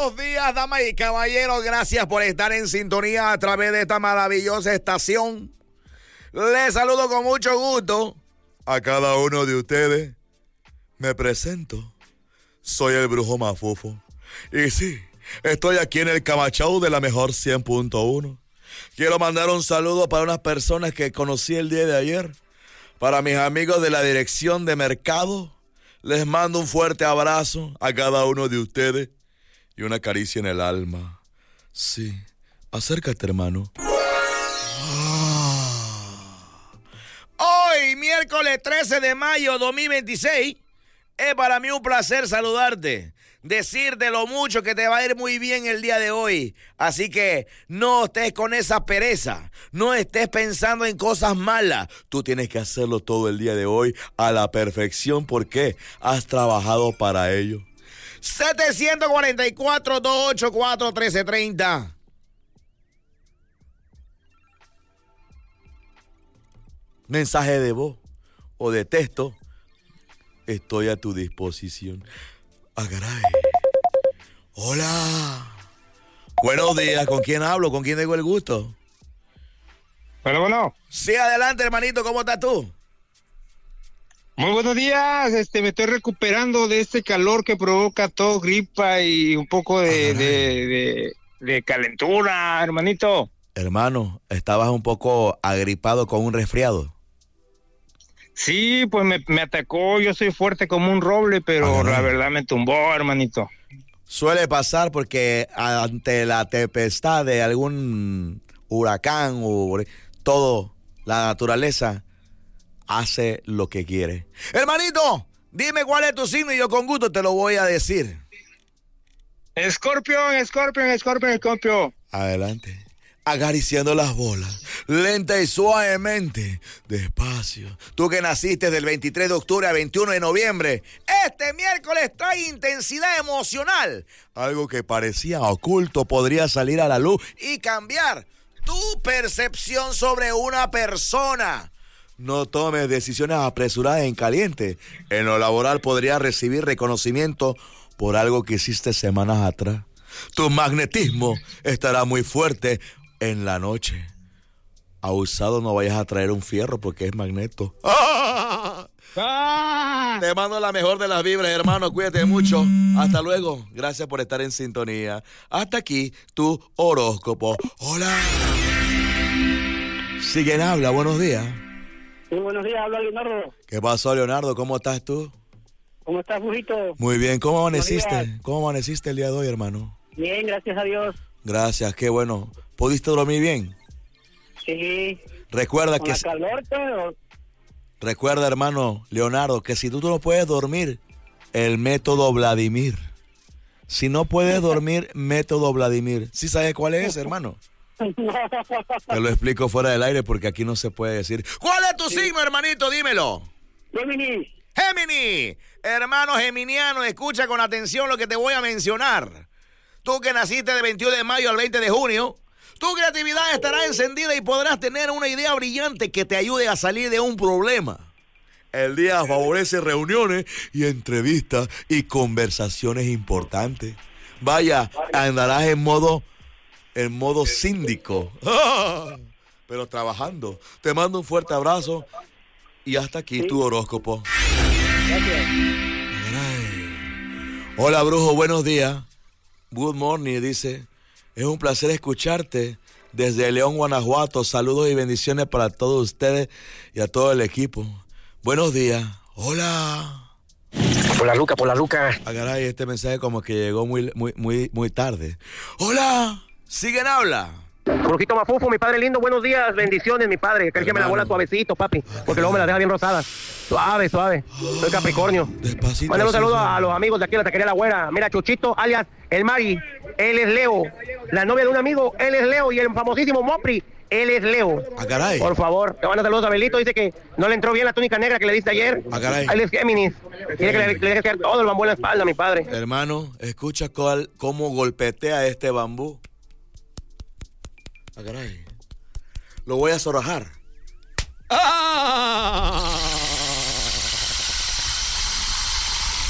buenos días, damas y caballeros. Gracias por estar en sintonía a través de esta maravillosa estación. Les saludo con mucho gusto a cada uno de ustedes. Me presento. Soy el Brujo Mafufo. Y sí, estoy aquí en el Camachao de la mejor 100.1. Quiero mandar un saludo para unas personas que conocí el día de ayer. Para mis amigos de la dirección de mercado. Les mando un fuerte abrazo a cada uno de ustedes y una caricia en el alma. Sí, acércate, hermano. Hoy, miércoles 13 de mayo 2026, es para mí un placer saludarte, decirte lo mucho que te va a ir muy bien el día de hoy. Así que no estés con esa pereza, no estés pensando en cosas malas. Tú tienes que hacerlo todo el día de hoy a la perfección porque has trabajado para ello. 744-284-1330. Mensaje de voz o de texto. Estoy a tu disposición. Agaray. Hola. Buenos días. ¿Con quién hablo? ¿Con quién tengo el gusto? Bueno. Sí, adelante, hermanito. ¿Cómo estás tú? Muy buenos días. Me estoy recuperando de este calor que provoca tos, gripa y un poco de calentura, hermanito. Hermano, estabas un poco agripado con un resfriado. Sí, pues me atacó. Yo soy fuerte como un roble, pero la verdad me tumbó, hermanito. Suele pasar porque ante la tempestad de algún huracán o todo, la naturaleza hace lo que quiere. Hermanito, dime cuál es tu signo y yo con gusto te lo voy a decir. Escorpio. Adelante. Acariciando las bolas, lenta y suavemente, despacio. Tú que naciste del 23 de octubre al 21 de noviembre, este miércoles trae intensidad emocional. Algo que parecía oculto podría salir a la luz y cambiar tu percepción sobre una persona. No tomes decisiones apresuradas en caliente. En lo laboral podrías recibir reconocimiento por algo que hiciste semanas atrás. Tu magnetismo estará muy fuerte en la noche. Abusado, no vayas a traer un fierro porque es magneto. ¡Ah! ¡Ah! Te mando la mejor de las vibras, hermano. Cuídate mucho. Hasta luego. Gracias por estar en sintonía. Hasta aquí tu horóscopo. Hola. Siguen habla. Buenos días. Sí, buenos días. Habla Leonardo. ¿Qué pasó, Leonardo? ¿Cómo estás tú? ¿Cómo estás, Brujito? Muy bien. ¿Cómo amaneciste? ¿Cómo amaneciste el día de hoy, hermano? Bien, gracias a Dios. Gracias. Qué bueno. ¿Pudiste dormir bien? Sí. Recuerda ¿Con que... la calor, pero... Recuerda, hermano Leonardo, que si tú no puedes dormir, el método Vladimir. Si no puedes dormir, método Vladimir. ¿Sí sabes cuál es, hermano? Te lo explico fuera del aire porque aquí no se puede decir. ¿Cuál es tu signo, hermanito? Dímelo. Géminis. Géminis. Hermano geminiano, escucha con atención lo que te voy a mencionar. Tú que naciste del 21 de mayo al 20 de junio, tu creatividad estará encendida y podrás tener una idea brillante que te ayude a salir de un problema. El día favorece reuniones y entrevistas y conversaciones importantes. Vaya, andarás en modo síndico, pero trabajando. Te mando un fuerte abrazo y hasta aquí tu horóscopo. Gracias. Hola, brujo, buenos días. Good morning, dice. Es un placer escucharte desde León, Guanajuato. Saludos y bendiciones para todos ustedes y a todo el equipo. Buenos días. Hola. Por la Luca. Ah, caray, este mensaje como que llegó muy tarde. Hola. ¿Siguen habla? Brujito Mafufo, mi padre lindo, buenos días, bendiciones, mi padre. Acáríame la bola suavecito, papi, porque luego me la deja bien rosada. Suave. Soy Capricornio. Despacito. Mándale un saludo a los amigos de aquí, la taquería La Güera. Mira, Chuchito, alias El Mari, él es Leo. La novia de un amigo, él es Leo. Y el famosísimo Mopri, él es Leo. Ah, caray. Por favor, te mando saludos a Belito. Dice que no le entró bien la túnica negra que le diste ayer. Ah, caray. Él es Géminis. Tiene que le deje caer todo el bambú en la espalda, mi padre. Hermano, escucha cómo golpetea este bambú. Ah, caray. Lo voy a zorrajar. ¡Ah!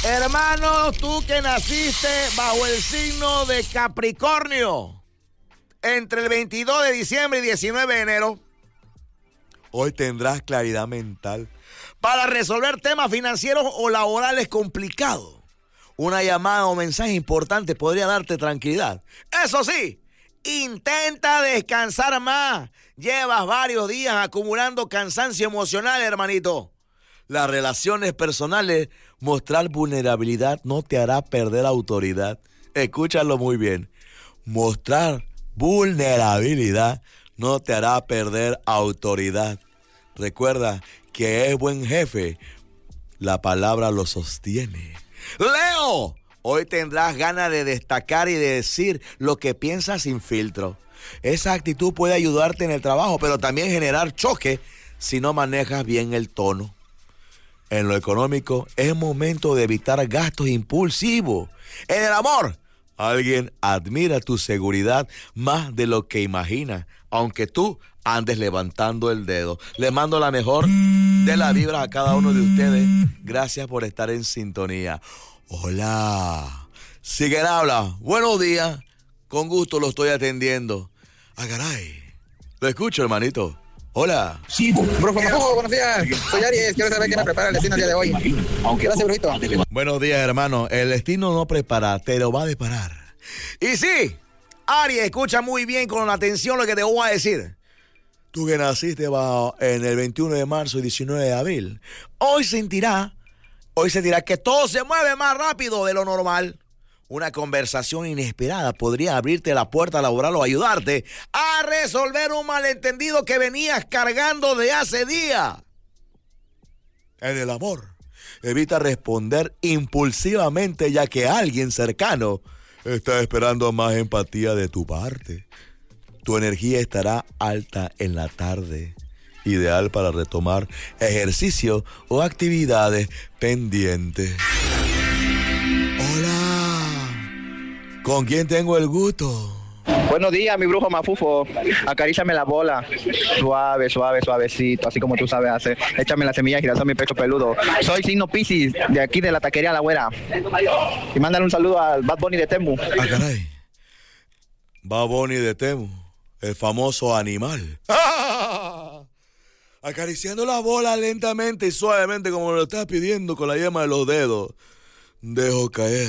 Hermano, tú que naciste bajo el signo de Capricornio, entre el 22 de diciembre y 19 de enero, hoy tendrás claridad mental para resolver temas financieros o laborales complicados. Una llamada o mensaje importante podría darte tranquilidad. Eso sí, intenta descansar más. Llevas varios días acumulando cansancio emocional, hermanito. Las relaciones personales, mostrar vulnerabilidad no te hará perder autoridad. Escúchalo muy bien. Mostrar vulnerabilidad no te hará perder autoridad. Recuerda que es buen jefe. La palabra lo sostiene. Leo, hoy tendrás ganas de destacar y de decir lo que piensas sin filtro. Esa actitud puede ayudarte en el trabajo, pero también generar choque si no manejas bien el tono. En lo económico, es momento de evitar gastos impulsivos. En el amor, alguien admira tu seguridad más de lo que imagina, aunque tú andes levantando el dedo. Le mando la mejor de las vibras a cada uno de ustedes. Gracias por estar en sintonía. Hola. ¿Quién habla? Buenos días. Con gusto lo estoy atendiendo. Ah, caray. Lo escucho, hermanito. Hola. Sí, Brujo Mafujo, buenos días. Soy Aries, quiero saber quién me prepara el destino el día de hoy. Gracias, Brujito. Buenos días, hermano. El destino no prepara, te lo va a deparar. Y sí, Aries, escucha muy bien con atención lo que te voy a decir. Tú que naciste en el 21 de marzo y 19 de abril, hoy sentirá que todo se mueve más rápido de lo normal. Una conversación inesperada podría abrirte la puerta laboral o ayudarte a resolver un malentendido que venías cargando de hace días. En el amor, evita responder impulsivamente ya que alguien cercano está esperando más empatía de tu parte. Tu energía estará alta en la tarde, ideal para retomar ejercicio o actividades pendientes. Hola. ¿Con quién tengo el gusto? Buenos días, mi Brujo Mafufo. Acaríciame la bola. Suave, suave, suavecito, así como tú sabes hacer. Échame la semilla girasol a mi pecho peludo. Soy signo Piscis, de aquí de la taquería La Güera. Y mándale un saludo al Bad Bunny de Temu. Ah, caray. Bad Bunny de Temu, el famoso animal. Acariciando la bola lentamente y suavemente como lo estás pidiendo con la yema de los dedos. Dejo caer.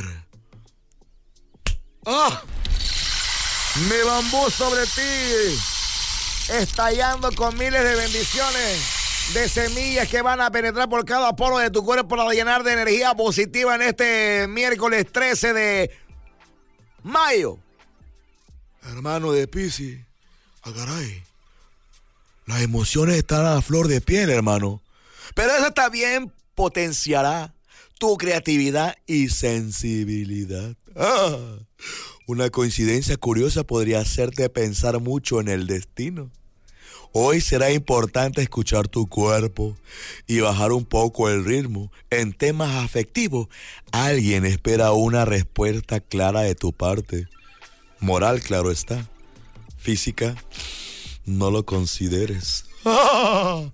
¡Ah! Mi bambú sobre ti, estallando con miles de bendiciones, de semillas que van a penetrar por cada poro de tu cuerpo para llenar de energía positiva en este miércoles 13 de mayo. Hermano de Piscis, ah, caray, las emociones están a flor de piel, hermano. Pero eso también potenciará tu creatividad y sensibilidad. Ah, una coincidencia curiosa podría hacerte pensar mucho en el destino. Hoy será importante escuchar tu cuerpo y bajar un poco el ritmo. En temas afectivos, alguien espera una respuesta clara de tu parte. Moral, claro está. Física, no lo consideres. ¡Ah!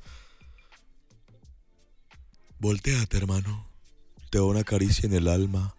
Voltéate, hermano. Te doy una caricia en el alma.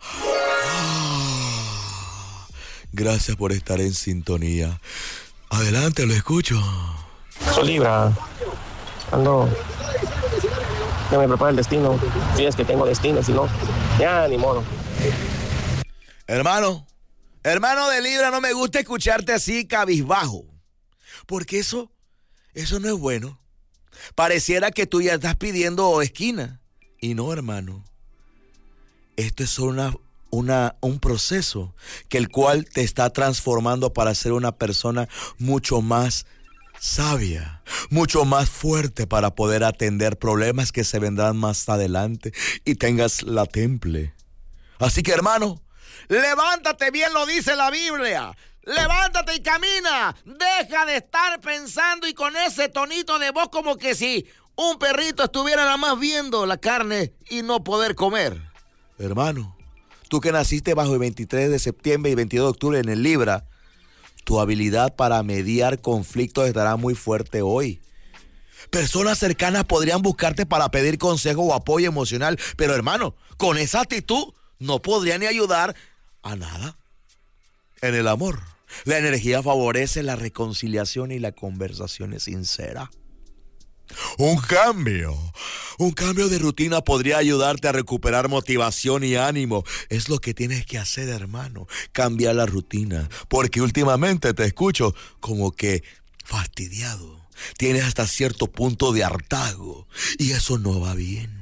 Gracias por estar en sintonía. Adelante, lo escucho. Soy Libra. Ando. Ya me prepara el destino. Si es que tengo destino, si no, ya ni modo. Hermano de Libra, no me gusta escucharte así cabizbajo. Porque eso no es bueno. Pareciera que tú ya estás pidiendo esquina. Y no, hermano. Esto es solo un proceso que el cual te está transformando para ser una persona mucho más sabia, mucho más fuerte para poder atender problemas que se vendrán más adelante y tengas la temple. Así que, hermano, levántate, bien lo dice la Biblia. Levántate y camina. Deja de estar pensando y con ese tonito de voz como que si un perrito estuviera nada más viendo la carne y no poder comer. Hermano, tú que naciste bajo el 23 de septiembre y 22 de octubre en el Libra, tu habilidad para mediar conflictos estará muy fuerte hoy. Personas cercanas podrían buscarte para pedir consejo o apoyo emocional, pero hermano, con esa actitud no podría ni ayudar a nada. En el amor, la energía favorece la reconciliación y la conversación es sincera. Un cambio de rutina podría ayudarte a recuperar motivación y ánimo. Es lo que tienes que hacer, hermano, cambiar la rutina, porque últimamente te escucho como que fastidiado. Tienes hasta cierto punto de hartazgo y eso no va bien.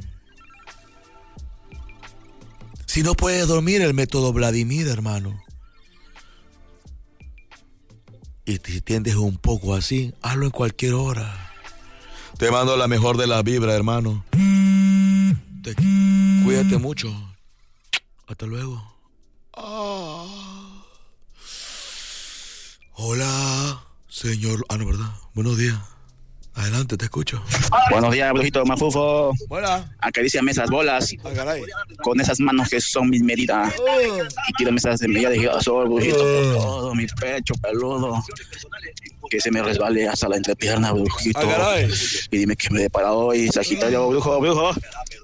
Si no puedes dormir, el método Vladimir, hermano. Y si tiendes un poco así, hazlo en cualquier hora. Te mando la mejor de las vibras, hermano. Cuídate mucho. Hasta luego. Hola, señor. No, ¿verdad? Buenos días. Adelante, te escucho. Buenos días, brujito Mafufo. Hola. Acaríciame esas bolas Caray. con esas manos que son mis medidas. Y tírame esas semillas de girasol, brujito, por todo mi pecho peludo. Que se me resbale hasta la entrepierna, brujito. Y dime que me depara hoy, Sagitario, brujo.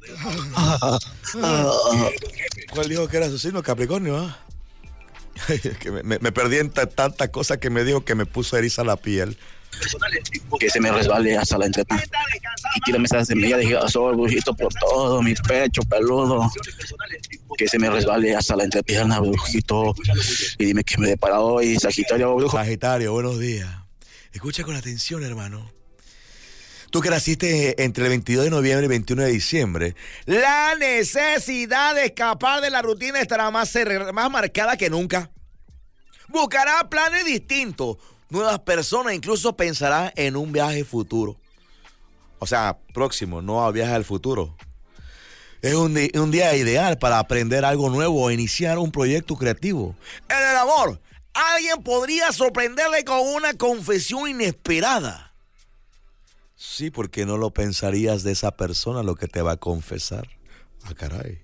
¿Cuál dijo que era su signo? Capricornio, que me perdí en tantas cosas que me dijo que me puso eriza la piel. Que se me resbale hasta la entrepierna. Y tírame esas semillas de girasol, brujito, por todo mi pecho peludo. Que se me resbale hasta la entrepierna, brujito. Y dime que me depara hoy, Sagitario, brujo. Sagitario, buenos días. Escucha con atención, hermano. Tú que naciste entre el 22 de noviembre y el 21 de diciembre, la necesidad de escapar de la rutina estará más marcada que nunca. Buscarás planes distintos, nuevas personas, incluso pensarás en un viaje futuro. O sea, próximo, no a viaje al futuro. Es un día ideal para aprender algo nuevo o iniciar un proyecto creativo. En el amor, alguien podría sorprenderle con una confesión inesperada. Sí, porque no lo pensarías de esa persona lo que te va a confesar. Caray.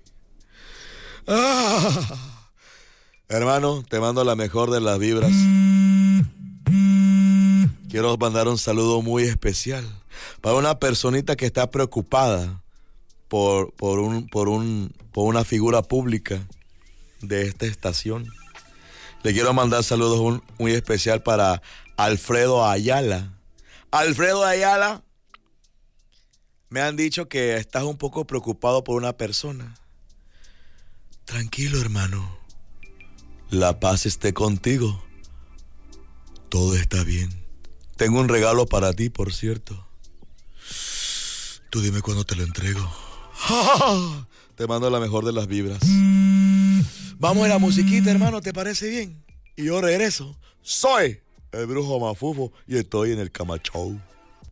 Hermano, te mando la mejor de las vibras. Quiero mandar un saludo muy especial para una personita que está preocupada por una figura pública de esta estación. Le quiero mandar saludos muy especial para Alfredo Ayala. Alfredo Ayala, me han dicho que estás un poco preocupado por una persona. Tranquilo, hermano. La paz esté contigo. Todo está bien. Tengo un regalo para ti, por cierto. Tú dime cuándo te lo entrego. Te mando la mejor de las vibras. Vamos a la musiquita, hermano, ¿te parece bien? Y yo regreso. Soy el brujo Mafufo y estoy en el Cama Show.